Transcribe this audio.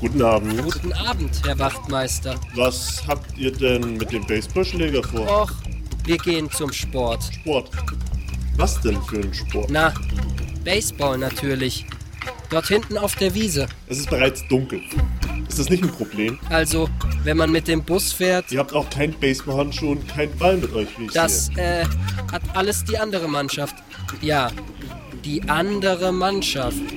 Guten Abend. Guten Abend, Herr Wachtmeister. Was habt ihr denn mit dem Baseballschläger vor? Och, wir gehen zum Sport. Sport. Was denn für ein Sport? Na, Baseball natürlich. Dort hinten auf der Wiese. Es ist bereits dunkel. Ist das nicht ein Problem? Also, wenn man mit dem Bus fährt, Ihr habt auch keinen Baseballhandschuh und keinen Ball mit euch, wie ich das, sehe. hat alles die andere Mannschaft. Ja, die andere Mannschaft.